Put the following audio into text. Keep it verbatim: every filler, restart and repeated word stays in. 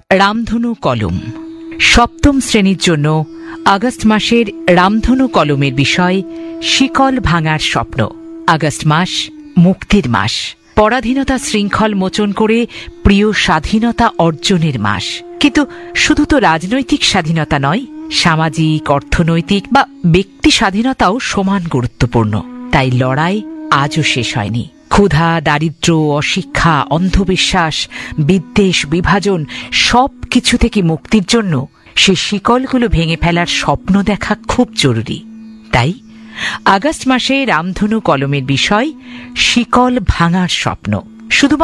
রামধনু কলম। সপ্তম শ্রেণীর জন্য আগস্ট মাসের রামধনু কলমের বিষয় শিকল ভাঙার স্বপ্ন। আগস্ট মাস মুক্তির মাস, পরাধীনতা শৃঙ্খল মোচন করে প্রিয় স্বাধীনতা অর্জনের মাস। কিন্তু শুধু তো রাজনৈতিক স্বাধীনতা নয়, সামাজিক, অর্থনৈতিক বা ব্যক্তি স্বাধীনতাও সমান গুরুত্বপূর্ণ। তাই লড়াই আজও শেষ হয়নি। ক্ষুধা, দারিদ্র্য, অশিক্ষা, অন্ধবিশ্বাস, বিদ্বেষ, বিভাজন সব কিছু থেকে মুক্তির জন্য সে শিকলগুলো ভেঙে ফেলার স্বপ্ন দেখা খুব জরুরি। তাই আগস্ট মাসে রামধনু কলমের বিষয় শিকল ভাঙার স্বপ্ন। শুধু